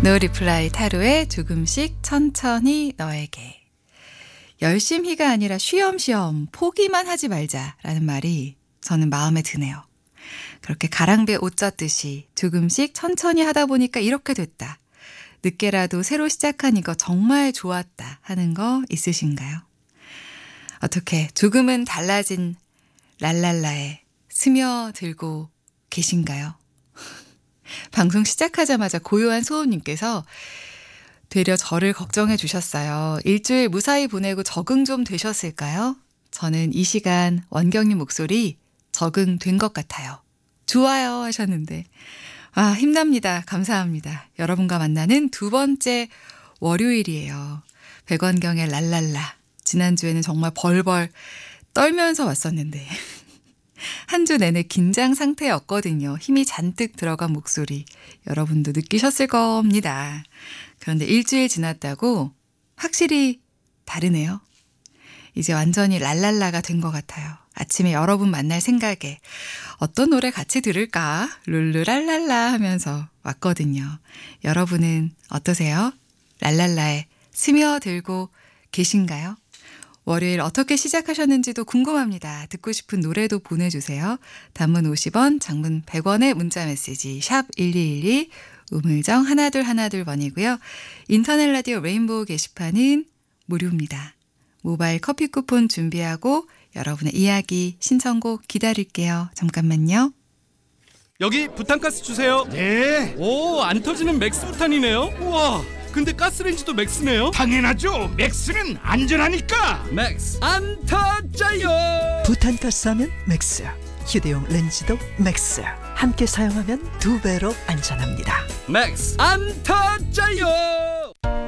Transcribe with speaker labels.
Speaker 1: 노 리플라이 타로의 조금씩 천천히 너에게. 열심히가 아니라 쉬엄쉬엄 포기만 하지 말자라는 말이 저는 마음에 드네요. 그렇게 가랑비에 옷 젖듯이 조금씩 천천히 하다 보니까 이렇게 됐다. 늦게라도 새로 시작한 이거 정말 좋았다 하는 거 있으신가요? 어떻게 조금은 달라진 랄랄라에 스며들고 계신가요? 방송 시작하자마자 고요한 소음님께서 되려 저를 걱정해 주셨어요. 일주일 무사히 보내고 적응 좀 되셨을까요? 저는 이 시간 원경님 목소리 적응된 것 같아요. 좋아요 하셨는데 힘납니다. 감사합니다. 여러분과 만나는 두 번째 월요일이에요. 백원경의 랄랄라. 지난주에는 정말 벌벌 떨면서 왔었는데 한 주 내내 긴장 상태였거든요. 힘이 잔뜩 들어간 목소리 여러분도 느끼셨을 겁니다. 그런데 일주일 지났다고 확실히 다르네요. 이제 완전히 랄랄라가 된 것 같아요. 아침에 여러분 만날 생각에 어떤 노래 같이 들을까 룰루랄랄라 하면서 왔거든요. 여러분은 어떠세요? 랄랄라에 스며들고 계신가요? 월요일 어떻게 시작하셨는지도 궁금합니다. 듣고 싶은 노래도 보내주세요. 단문 50원, 장문 100원의 문자메시지 샵 1212 우물정 12121번이고요. 인터넷 라디오 레인보우 게시판은 무료입니다. 모바일 커피 쿠폰 준비하고 여러분의 이야기 신청곡 기다릴게요. 잠깐만요.
Speaker 2: 여기 부탄가스 주세요.
Speaker 3: 네.
Speaker 2: 오, 안 터지는 맥스 부탄이네요. 우와, 근데 가스레인지도 맥스네요.
Speaker 3: 당연하죠. 맥스는 안전하니까.
Speaker 2: 맥스 안 터져요.
Speaker 4: 부탄가스 하면 맥스, 휴대용 렌즈도 맥스. 함께 사용하면 2배로 안전합니다.
Speaker 2: 맥스 안 터져요.